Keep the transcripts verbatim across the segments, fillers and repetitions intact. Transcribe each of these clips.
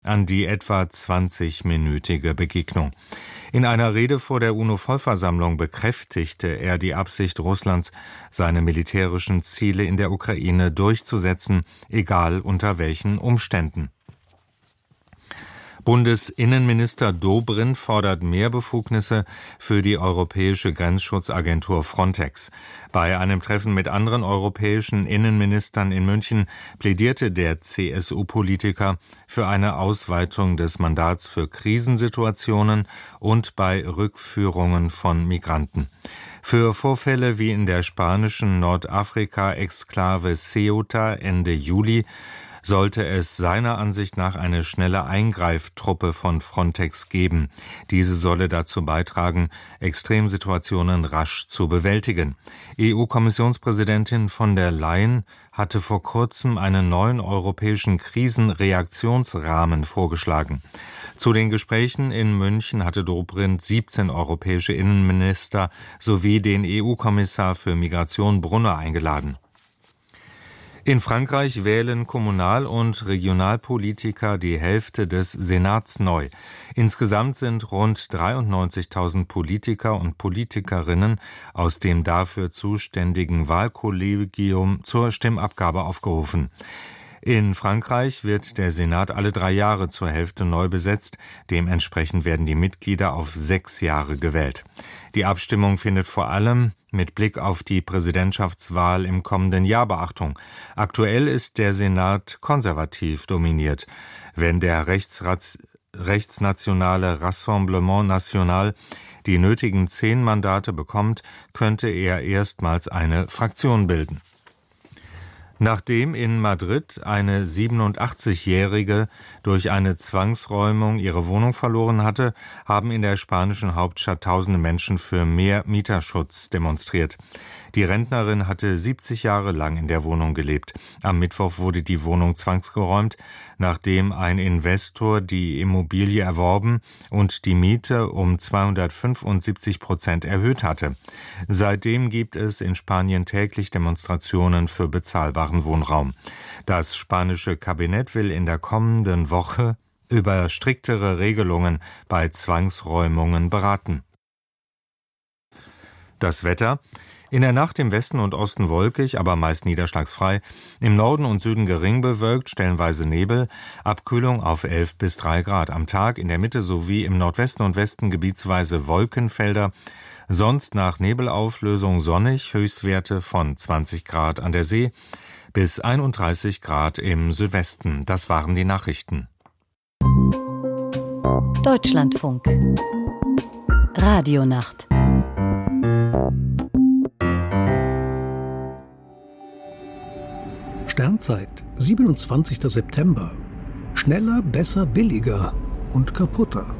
an die etwa zwanzigminütige Begegnung. In einer Rede vor der UNO-Vollversammlung bekräftigte er die Absicht Russlands, seine militärischen Ziele in der Ukraine durchzusetzen, egal unter welchen Umständen. Bundesinnenminister Dobrindt fordert mehr Befugnisse für die europäische Grenzschutzagentur Frontex. Bei einem Treffen mit anderen europäischen Innenministern in München plädierte der C S U-Politiker für eine Ausweitung des Mandats für Krisensituationen und bei Rückführungen von Migranten. Für Vorfälle wie in der spanischen Nordafrika-Exklave Ceuta Ende Juli sollte es seiner Ansicht nach eine schnelle Eingreiftruppe von Frontex geben. Diese solle dazu beitragen, Extremsituationen rasch zu bewältigen. E U-Kommissionspräsidentin von der Leyen hatte vor kurzem einen neuen europäischen Krisenreaktionsrahmen vorgeschlagen. Zu den Gesprächen in München hatte Dobrindt siebzehn europäische Innenminister sowie den E U-Kommissar für Migration Brunner eingeladen. In Frankreich wählen Kommunal- und Regionalpolitiker die Hälfte des Senats neu. Insgesamt sind rund dreiundneunzigtausend Politiker und Politikerinnen aus dem dafür zuständigen Wahlkollegium zur Stimmabgabe aufgerufen. In Frankreich wird der Senat alle drei Jahre zur Hälfte neu besetzt. Dementsprechend werden die Mitglieder auf sechs Jahre gewählt. Die Abstimmung findet vor allem mit Blick auf die Präsidentschaftswahl im kommenden Jahr Beachtung. Aktuell ist der Senat konservativ dominiert. Wenn der Rechtsrats- rechtsnationale Rassemblement National die nötigen zehn Mandate bekommt, könnte er erstmals eine Fraktion bilden. Nachdem in Madrid eine siebenundachtzigjährige durch eine Zwangsräumung ihre Wohnung verloren hatte, haben in der spanischen Hauptstadt tausende Menschen für mehr Mieterschutz demonstriert. Die Rentnerin hatte siebzig Jahre lang in der Wohnung gelebt. Am Mittwoch wurde die Wohnung zwangsgeräumt, nachdem ein Investor die Immobilie erworben und die Miete um zweihundertfünfundsiebzig Prozent erhöht hatte. Seitdem gibt es in Spanien täglich Demonstrationen für bezahlbaren Wohnraum. Das spanische Kabinett will in der kommenden Woche über striktere Regelungen bei Zwangsräumungen beraten. Das Wetter: In der Nacht im Westen und Osten wolkig, aber meist niederschlagsfrei. Im Norden und Süden gering bewölkt, stellenweise Nebel. Abkühlung auf elf bis drei Grad. Am Tag in der Mitte sowie im Nordwesten und Westen gebietsweise Wolkenfelder. Sonst nach Nebelauflösung sonnig, Höchstwerte von zwanzig Grad an der See bis einunddreißig Grad im Südwesten. Das waren die Nachrichten. Deutschlandfunk. Radionacht. Sternzeit, siebenundzwanzigster September. Schneller, besser, billiger und kaputter.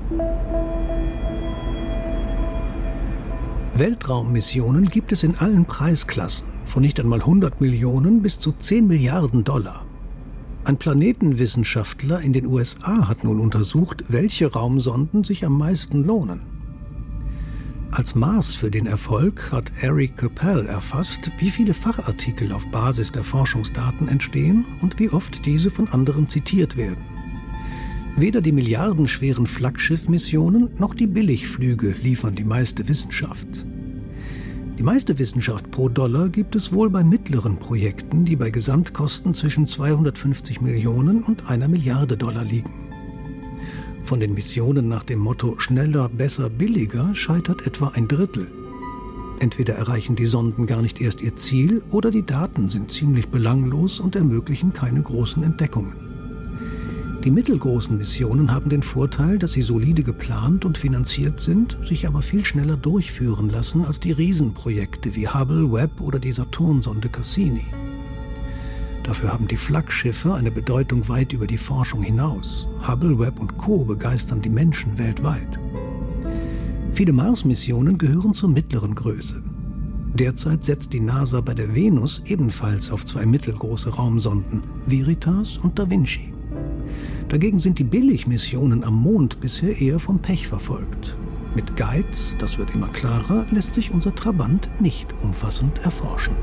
Weltraummissionen gibt es in allen Preisklassen, von nicht einmal hundert Millionen bis zu zehn Milliarden Dollar. Ein Planetenwissenschaftler in den U S A hat nun untersucht, welche Raumsonden sich am meisten lohnen. Als Maß für den Erfolg hat Eric Köppel erfasst, wie viele Fachartikel auf Basis der Forschungsdaten entstehen und wie oft diese von anderen zitiert werden. Weder die milliardenschweren Flaggschiff-Missionen noch die Billigflüge liefern die meiste Wissenschaft. Die meiste Wissenschaft pro Dollar gibt es wohl bei mittleren Projekten, die bei Gesamtkosten zwischen zweihundertfünfzig Millionen und einer Milliarde Dollar liegen. Von den Missionen nach dem Motto schneller, besser, billiger scheitert etwa ein Drittel. Entweder erreichen die Sonden gar nicht erst ihr Ziel oder die Daten sind ziemlich belanglos und ermöglichen keine großen Entdeckungen. Die mittelgroßen Missionen haben den Vorteil, dass sie solide geplant und finanziert sind, sich aber viel schneller durchführen lassen als die Riesenprojekte wie Hubble, Webb oder die Saturnsonde Cassini. Dafür haben die Flaggschiffe eine Bedeutung weit über die Forschung hinaus. Hubble, Webb und Co. begeistern die Menschen weltweit. Viele Mars-Missionen gehören zur mittleren Größe. Derzeit setzt die NASA bei der Venus ebenfalls auf zwei mittelgroße Raumsonden, Veritas und Da Vinci. Dagegen sind die Billigmissionen am Mond bisher eher vom Pech verfolgt. Mit Guides, das wird immer klarer, lässt sich unser Trabant nicht umfassend erforschen.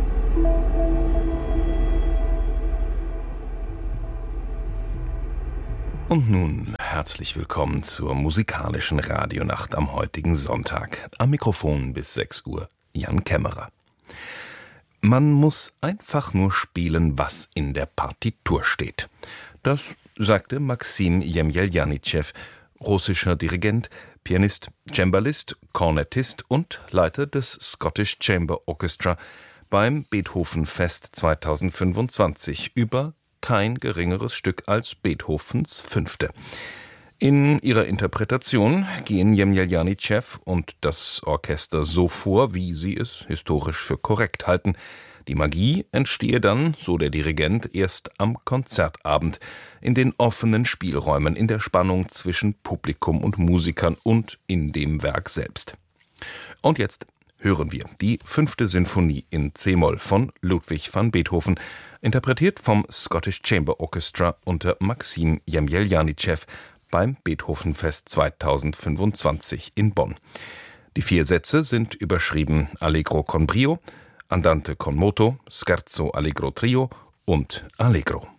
Und nun herzlich willkommen zur musikalischen Radionacht am heutigen Sonntag. Am Mikrofon bis sechs Uhr Jan Kämmerer. Man muss einfach nur spielen, was in der Partitur steht. Das sagte Maxim Jemjeljanitschew, russischer Dirigent, Pianist, Cembalist, Kornettist und Leiter des Scottish Chamber Orchestra beim Beethoven-Fest zweitausendfünfundzwanzig über kein geringeres Stück als Beethovens Fünfte. In ihrer Interpretation gehen Jemjeljanitschew und das Orchester so vor, wie sie es historisch für korrekt halten. Die Magie entstehe dann, so der Dirigent, erst am Konzertabend, in den offenen Spielräumen, in der Spannung zwischen Publikum und Musikern und in dem Werk selbst. Und jetzt hören wir die fünfte Sinfonie in C-Moll von Ludwig van Beethoven, interpretiert vom Scottish Chamber Orchestra unter Maxim Jemjeljanitschew beim Beethoven-Fest zweitausendfünfundzwanzig in Bonn. Die vier Sätze sind überschrieben Allegro con brio, Andante con moto, Scherzo allegro trio und Allegro.